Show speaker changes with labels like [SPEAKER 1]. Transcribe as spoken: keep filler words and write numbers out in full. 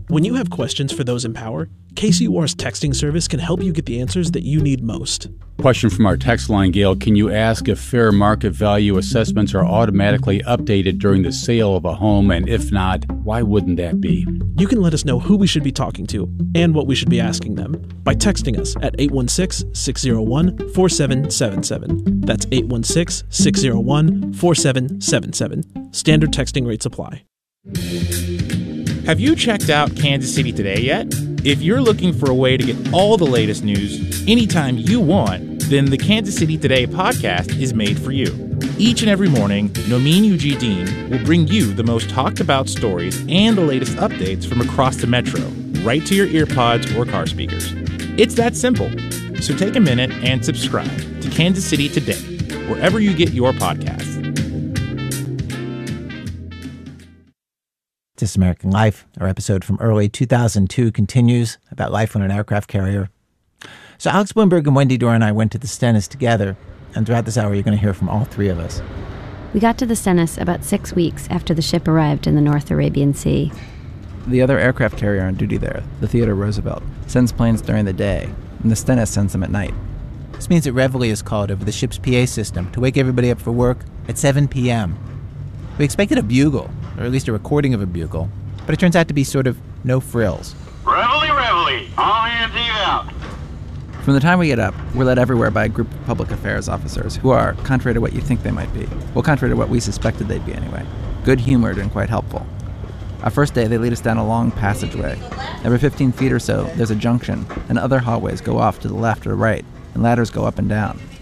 [SPEAKER 1] When you have questions for those in power, K C U R's texting service can help you get the answers that you need most.
[SPEAKER 2] Question from our text line, Gail. Can you ask if fair market value assessments are automatically updated during the sale of a home? And if not, why wouldn't that be?
[SPEAKER 1] You can let us know who we should be talking to and what we should be asking them by texting us at eight one six, six zero one, four seven seven seven. That's eight one six, six zero one, four seven seven seven. Standard texting rates apply.
[SPEAKER 3] Have you checked out Kansas City Today yet? If you're looking for a way to get all the latest news anytime you want, then the Kansas City Today podcast is made for you. Each and every morning, Nomin Ujidin will bring you the most talked about stories and the latest updates from across the metro, right to your earpods or car speakers. It's that simple. So take a minute and subscribe to Kansas City Today, wherever you get your podcasts.
[SPEAKER 4] This American Life, our episode from early two thousand two, continues about life on an aircraft carrier. So Alex Bloomberg and Wendy Dorr and I went to the Stennis together, and throughout this hour you're going to hear from all three of us.
[SPEAKER 5] We got to the Stennis about six weeks after the ship arrived in the North Arabian Sea.
[SPEAKER 6] The other aircraft carrier on duty there, the Theodore Roosevelt, sends planes during the day, and the Stennis sends them at night.
[SPEAKER 4] This means that Reveille is called over the ship's P A system to wake everybody up for work at seven p.m. We expected a bugle, or at least a recording of a bugle, but it turns out to be sort of no frills.
[SPEAKER 7] Reveille, reveille, all hands eve out.
[SPEAKER 6] From the time we get up, we're led everywhere by a group of public affairs officers who are, contrary to what you think they might be, well, contrary to what we suspected they'd be anyway, good-humored and quite helpful. Our first day, they lead us down a long passageway. Every fifteen feet or so, there's a junction, and other hallways go off to the left or right, and ladders go up and down.